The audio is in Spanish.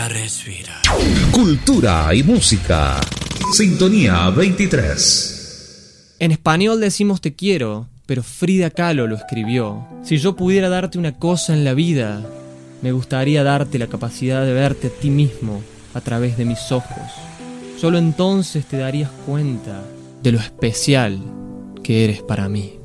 Respira. Cultura y música. Sintonía 23. En español decimos te quiero, pero Frida Kahlo lo escribió. Si yo pudiera darte una cosa en la vida, me gustaría darte la capacidad de verte a ti mismo a través de mis ojos. Solo entonces te darías cuenta de lo especial que eres para mí.